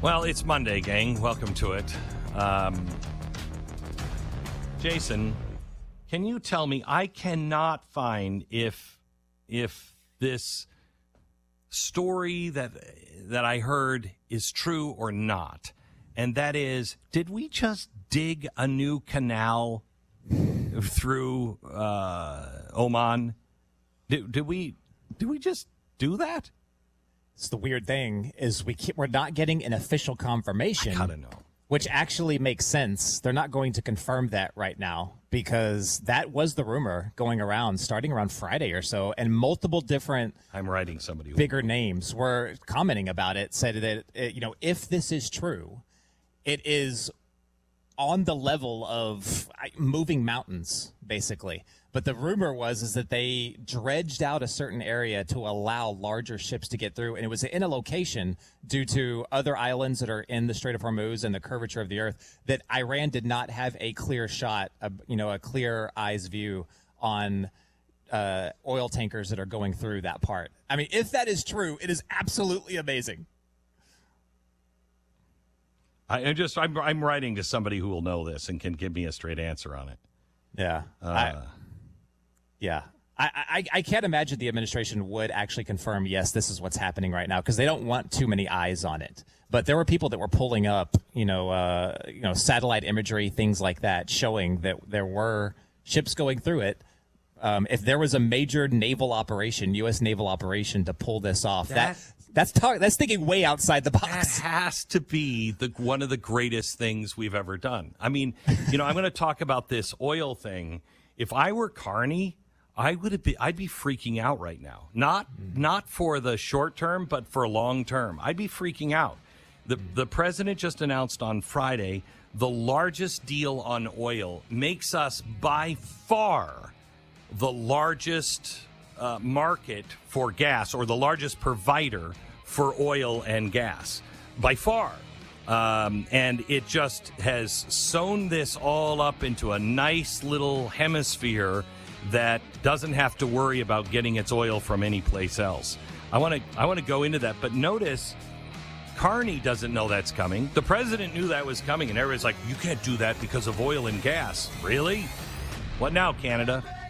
Well, it's Monday, gang. Welcome to it. Jason, can you tell me? I cannot find if this story that I heard is true or not, and that is, did we just dig a new canal through Oman? Did we just do that? It's the weird thing is we're not getting an official confirmation. I gotta know. Which actually makes sense. They're not going to confirm that right now because that was the rumor going around starting around Friday or so, and multiple different bigger names were commenting about it, said that if this is true, it is on the level of moving mountains, basically. But the rumor is that they dredged out a certain area to allow larger ships to get through, and it was in a location due to other islands that are in the Strait of Hormuz and the curvature of the earth that Iran did not have a clear shot, a clear eyes view on oil tankers that are going through that part. I mean, if that is true, it is absolutely amazing. I'm writing to somebody who will know this and can give me a straight answer on it. Yeah. I can't imagine the administration would actually confirm, yes, this is what's happening right now, because they don't want too many eyes on it. But there were people that were pulling up, satellite imagery, things like that, showing that there were ships going through it. If there was a major naval operation, U.S. naval operation, to pull this off, that's thinking way outside the box. That has to be one of the greatest things we've ever done. I mean, I'm going to talk about this oil thing. If I were Carney, I'd be freaking out right now. Not for the short term, but for long term. I'd be freaking out. The president just announced on Friday the largest deal on oil, makes us by far the largest market for gas, or the largest provider for oil and gas by far. And it just has sewn this all up into a nice little hemisphere that doesn't have to worry about getting its oil from any place else. I want to go into that, but notice Carney doesn't know that's coming. The president knew that was coming, and everybody's like, you can't do that because of oil and gas. Really? What now, Canada?